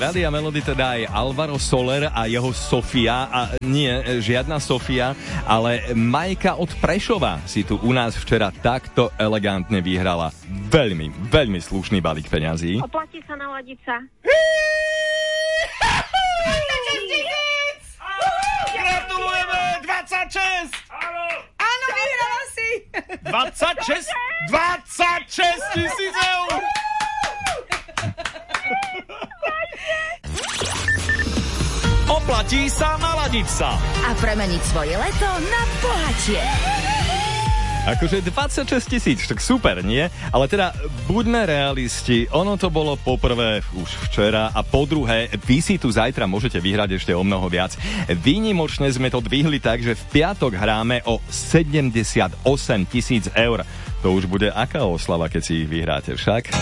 Rádia Melody teda aj Alvaro Soler a jeho Sofia, a nie, žiadna Sofia, ale Majka od Prešova si tu u nás včera takto elegantne vyhrala veľmi, veľmi slušný balík peňazí. Oplatí sa naladiť sa. Gratulujeme! 26! Áno, vyhrala si! 26 tisíc eur! Oplatí sa naladiť sa. A premeniť svoje leto na bohatie. Akože 26 000, tak super, nie? Ale teda buďme realisti, ono to bolo poprvé už včera a po druhé, vy si tu zajtra môžete vyhrať ešte o mnoho viac. Výnimočne sme to dvihli tak, že v piatok hráme o 78 000 eur. To už bude aká oslava, keď si ich vyhráte však?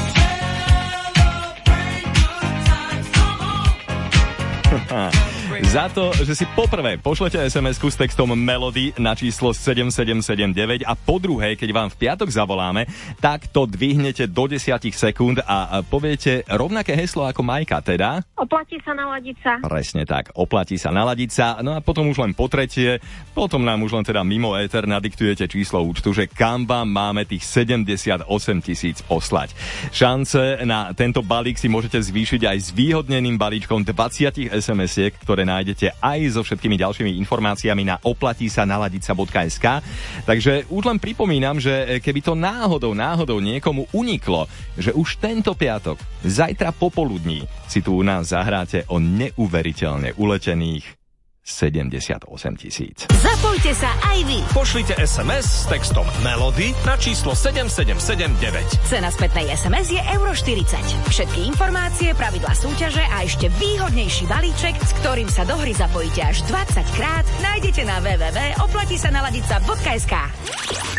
Za to, že si poprvé pošlete SMS-ku s textom Melody na číslo 7779 a po druhé, keď vám v piatok zavoláme, tak to dvihnete do 10 sekúnd a poviete rovnaké heslo ako Majka, teda? Oplatí sa naladiť sa. Presne tak, oplatí sa naladiť sa, no a potom už len po tretie, potom nám už len teda mimo éter nadiktujete číslo účtu, že kam vám máme tých 78 000 poslať. Šance na tento balík si môžete zvýšiť aj s výhodneným balíčkom 20 SMS-iek, ktoré nájdete aj so všetkými ďalšími informáciami na oplatísanaladica.sk. Takže už len pripomínam, že keby to náhodou niekomu uniklo, že už tento piatok, zajtra popoludní, si tu u nás zahráte o neuveriteľne uletených 78 000. Zapojte sa aj vy. Pošlite SMS s textom Melody na číslo 7779. Cena spätnej SMS je €40. Všetky informácie, pravidlá súťaže a ešte výhodnejší balíček, s ktorým sa do hry zapojíte až 20 krát, nájdete na www.oplatisanaladica.sk.